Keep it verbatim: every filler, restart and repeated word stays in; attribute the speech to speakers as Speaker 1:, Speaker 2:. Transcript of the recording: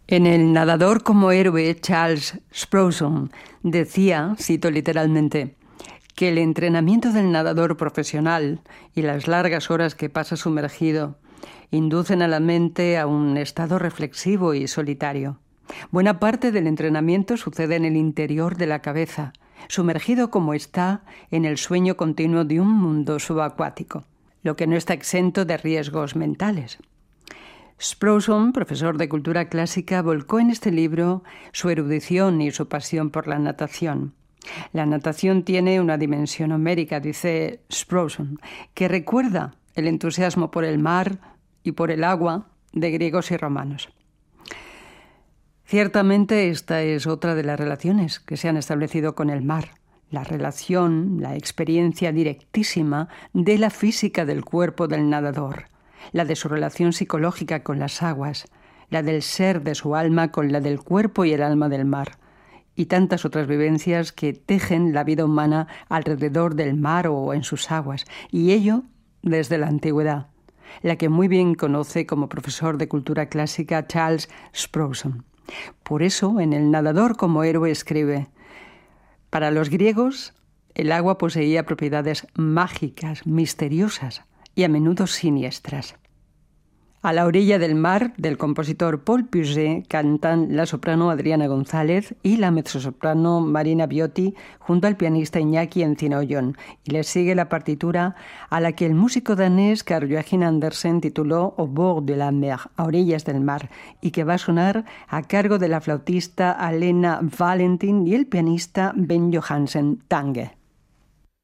Speaker 1: En El nadador como héroe, Charles Spurgeon decía, cito literalmente, que el entrenamiento del nadador profesional y las largas horas que pasa sumergido inducen a la mente a un estado reflexivo y solitario. Buena parte del entrenamiento sucede en el interior de la cabeza, sumergido como está en el sueño continuo de un mundo subacuático, lo que no está exento de riesgos mentales. Spurgeon, profesor de cultura clásica, volcó en este libro su erudición y su pasión por la natación. La natación tiene una dimensión homérica, dice Spurgeon, que recuerda el entusiasmo por el mar y por el agua de griegos y romanos. Ciertamente esta es otra de las relaciones que se han establecido con el mar, la relación, la experiencia directísima de la física del cuerpo del nadador, la de su relación psicológica con las aguas, la del ser de su alma con la del cuerpo y el alma del mar, y tantas otras vivencias que tejen la vida humana alrededor del mar o en sus aguas, y ello desde la antigüedad, la que muy bien conoce como profesor de cultura clásica Charles Spurgeon. Por eso, en El nadador como héroe escribe: para los griegos, el agua poseía propiedades mágicas, misteriosas y a menudo siniestras. A la orilla del mar, del compositor Paul Puget, cantan la soprano Adriana González y la mezzosoprano Marina Biotti junto al pianista Iñaki Encina-Ollón, y le sigue la partitura a la que el músico danés Carl Joachim Andersen tituló Au bord de la mer, a orillas del mar, y que va a sonar a cargo de la flautista Alena Valentin y el pianista Ben Johansen Tange.